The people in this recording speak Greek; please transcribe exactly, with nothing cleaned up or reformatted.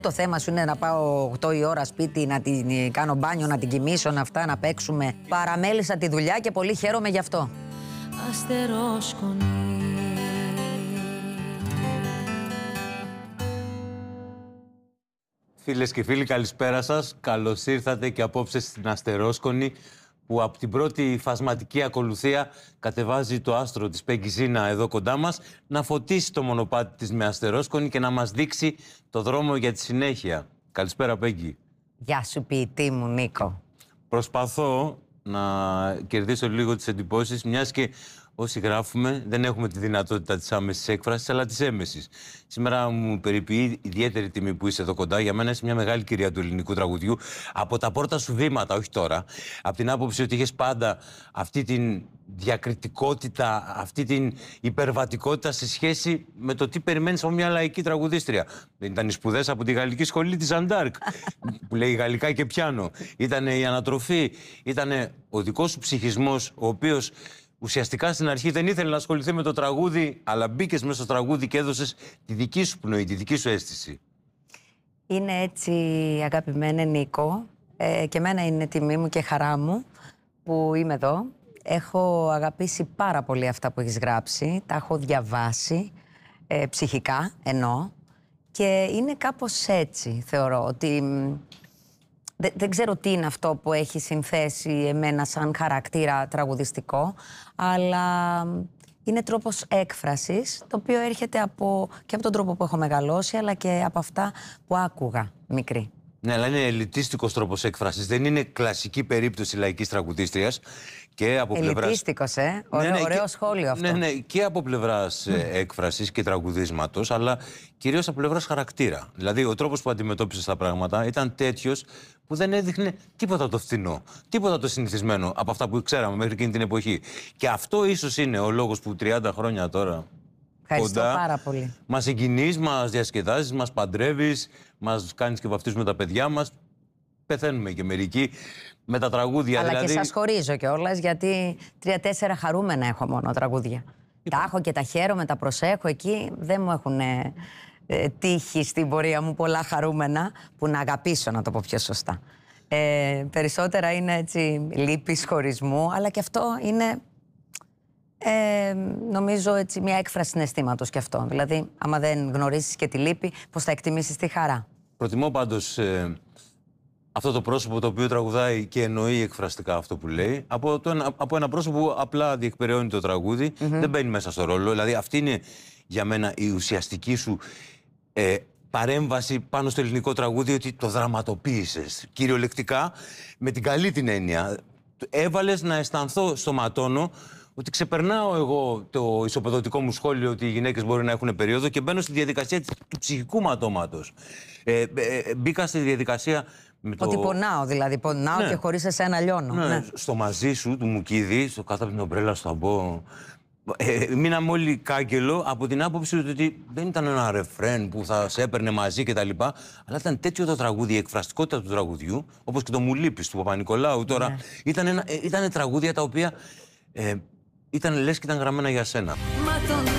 Το θέμα σου είναι να πάω οκτώ η ώρα σπίτι, να την κάνω μπάνιο, να την κοιμήσω, να αυτά, να παίξουμε. Παραμέλησα τη δουλειά και πολύ χαίρομαι γι' αυτό. Αστερόσκονη. Φίλες και φίλοι, καλησπέρα σας. Καλώς ήρθατε και απόψε στην Αστερόσκονη, που από την πρώτη φασματική ακολουθία κατεβάζει το άστρο της Πέγκη Ζήνα εδώ κοντά μας, να φωτίσει το μονοπάτι της με αστερόσκονη και να μας δείξει το δρόμο για τη συνέχεια. Καλησπέρα, Πέγκη. Γεια σου, ποιητή μου, Νίκο. Προσπαθώ να κερδίσω λίγο τις εντυπώσεις, μιας και όσοι γράφουμε δεν έχουμε τη δυνατότητα της άμεσης έκφρασης, αλλά της έμεσης. Σήμερα μου περιποιεί ιδιαίτερη τιμή που είσαι εδώ κοντά. Για μένα είσαι μια μεγάλη κυρία του ελληνικού τραγουδιού. Από τα πρώτα σου βήματα, όχι τώρα. Από την άποψη ότι είχες πάντα αυτή την διακριτικότητα, αυτή την υπερβατικότητα σε σχέση με το τι περιμένεις από μια λαϊκή τραγουδίστρια. Δεν ήταν οι σπουδές από τη γαλλική σχολή της Αντάρκ, που λέει γαλλικά και πιάνο. Ήταν η ανατροφή, ήταν ο δικός σου ψυχισμός, ο οποίος ουσιαστικά στην αρχή δεν ήθελε να ασχοληθεί με το τραγούδι, αλλά μπήκες μέσα στο τραγούδι και έδωσες τη δική σου πνοή, τη δική σου αίσθηση. Είναι έτσι, αγαπημένε Νίκο, ε, και εμένα είναι τιμή μου και χαρά μου που είμαι εδώ. Έχω αγαπήσει πάρα πολύ αυτά που έχεις γράψει, τα έχω διαβάσει, ε, ψυχικά εννοώ, και είναι κάπως έτσι, θεωρώ, ότι δεν, δεν ξέρω τι είναι αυτό που έχει συνθέσει εμένα σαν χαρακτήρα τραγουδιστικό, αλλά είναι τρόπος έκφρασης, το οποίο έρχεται από, και από τον τρόπο που έχω μεγαλώσει, αλλά και από αυτά που άκουγα μικρή. Ναι, αλλά είναι ελιτίστικος τρόπος έκφρασης. Δεν είναι κλασική περίπτωση λαϊκής τραγουδίστριας. Και από πλευράς... Ελιτίστικος, ε. Ωραίο, ναι, ναι, ωραίο και... σχόλιο αυτό. Ναι, ναι, και από πλευράς mm. έκφρασης και τραγουδίσματος, αλλά κυρίως από πλευράς χαρακτήρα. Δηλαδή, ο τρόπος που αντιμετώπισες τα πράγματα ήταν τέτοιος που δεν έδειχνε τίποτα το φθηνό, τίποτα το συνηθισμένο από αυτά που ξέραμε μέχρι εκείνη την εποχή. Και αυτό ίσως είναι ο λόγος που τριάντα χρόνια τώρα. Ευχαριστώ κοντά, πάρα πολύ. Μας συγκινείς, μας διασκεδάζεις, μας παντρεύεις, μας κάνεις και βαφτίζουμε τα παιδιά μας. Πεθαίνουμε και μερικοί με τα τραγούδια. Αλλά δηλαδή... και σας χωρίζω κιόλας, γιατί τρία-τέσσερα χαρούμενα έχω μόνο τραγούδια. Είπα. Τα έχω και τα χαίρομαι, τα προσέχω. Εκεί δεν μου έχουν ε, ε, τύχει στην πορεία μου πολλά χαρούμενα που να αγαπήσω, να το πω πιο σωστά. Ε, περισσότερα είναι έτσι λύπης χωρισμού, αλλά και αυτό είναι... Ε, νομίζω έτσι μια έκφραση συναισθήματος κι αυτό. Δηλαδή, άμα δεν γνωρίσεις και τη λύπη, πώς θα εκτιμήσεις τη χαρά. Προτιμώ πάντως ε, αυτό το πρόσωπο το οποίο τραγουδάει και εννοεί εκφραστικά αυτό που λέει, από, το, από ένα πρόσωπο που απλά διεκπεραιώνει το τραγούδι, mm-hmm. δεν μπαίνει μέσα στο ρόλο. Δηλαδή, αυτή είναι για μένα η ουσιαστική σου ε, παρέμβαση πάνω στο ελληνικό τραγούδι, ότι το δραματοποίησες κυριολεκτικά, με την καλή την έννοια. Έβαλες να αισθανθώ στο ματώνω ότι ξεπερνάω εγώ το ισοπεδωτικό μου σχόλιο ότι οι γυναίκες μπορεί να έχουν περίοδο και μπαίνω στη διαδικασία του ψυχικού ματώματος. Ε, ε, μπήκα στη διαδικασία με το... Ότι πονάω, δηλαδή. Πονάω, ναι, και χωρίς εσένα λιώνω. Ναι, ναι. Στο μαζί σου, του Μουκίδη, στο κάτω από την ομπρέλα στο αμπό. Ε, μείναμε όλοι κάγκελο από την άποψη ότι δεν ήταν ένα ρεφρέν που θα σε έπαιρνε μαζί κτλ. Αλλά ήταν τέτοιο το τραγούδι, η εκφραστικότητα του τραγουδιού, όπως και το Μου λείπεις του Παπα-Νικολάου τώρα. Ναι. Ήταν, ένα, ήταν τραγούδια τα οποία... Ε, ήταν λες και ήταν γραμμένα για σένα.